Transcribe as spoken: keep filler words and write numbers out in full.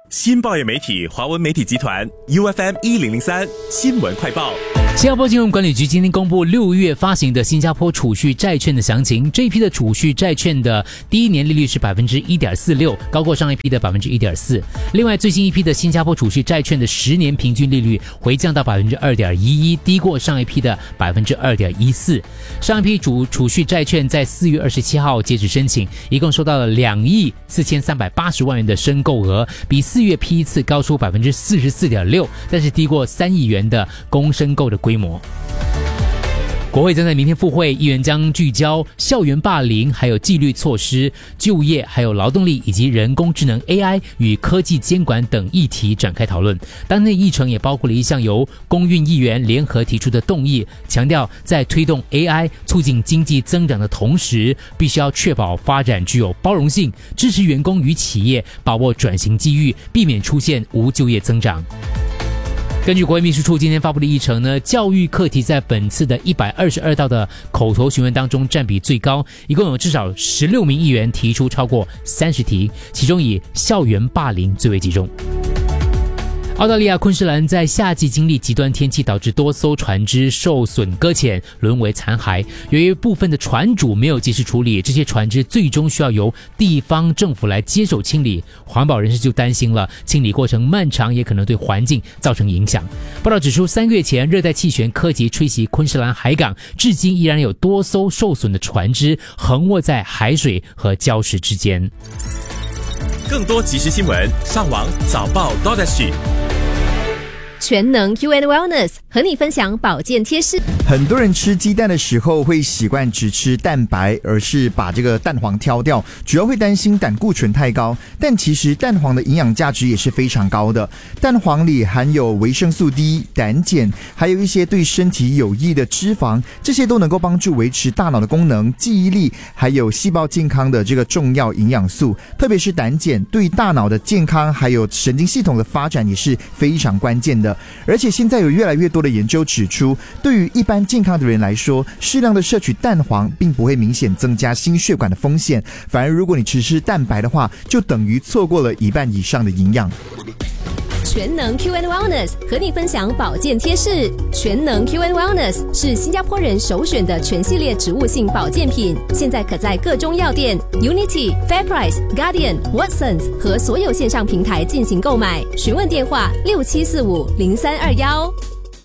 新报业媒体华文媒体集团 U F M 一零零三新闻快报。 新加坡金融管理局今天公布六月发行的新加坡储蓄债券的详情。这一批的储蓄债券的第一年利率是 百分之一点四六， 高过上一批的 百分之一点四。 另外最新一批的新加坡储蓄债券的十年平均利率回降到 百分之二点一一， 低过上一批的 百分之二点一四。 上一批主储蓄债券在四月二十七号截止申请，一共收到了两亿四千三百八十万元的申购额，比四月批次高出 百分之四十四点六， 但是低过三亿元的公申购的规模。国会将在明天复会，议员将聚焦校园霸凌、还有纪律措施、就业、还有劳动力以及人工智能 A I 与科技监管等议题展开讨论。当内议程也包括了一项由公运议员联合提出的动议，强调在推动 A I 促进经济增长的同时，必须要确保发展具有包容性，支持员工与企业把握转型机遇，避免出现无就业增长。根据国会秘书处今天发布的议程呢，教育课题在本次的一百二十二道的口头询问当中占比最高，一共有至少十六名议员提出超过三十题，其中以校园霸凌最为集中。澳大利亚昆士兰在夏季经历极端天气，导致多艘船只受损搁浅，沦为残骸。由于部分的船主没有及时处理，这些船只最终需要由地方政府来接手清理。环保人士就担心了，清理过程漫长，也可能对环境造成影响。报道指出，三月前热带气旋科吉吹袭昆士兰海港，至今依然有多艘受损的船只横卧在海水和礁石之间。 更多即时新闻，上网早报 .sg。 全能 U and Wellness 和你分享保健贴士。 很多人吃鸡蛋的时候会习惯只吃蛋白，而是把这个蛋黄挑掉，主要会担心胆固醇太高。但其实蛋黄的营养价值也是非常高的，蛋黄里含有维生素 D、胆碱，还有一些对身体有益的脂肪，这些都能够帮助维持大脑的功能、记忆力，还有细胞健康的这个重要营养素。特别是胆碱对大脑的健康还有神经系统的发展也是非常关键的。而且现在有越来越多的研究指出，对于一般健康的人来说，适量的摄取蛋黄并不会明显增加心血管的风险，反而如果你只吃蛋白的话，就等于错过了一半以上的营养。 全能 Q and Wellness 和你分享保健贴士。全能 Q and Wellness 是新加坡人首选的全系列植物性保健品，现在可在各中药店、Unity、Fairprice、Guardian、Watsons 和所有线上平台进行购买。询问电话六七四五零三二幺。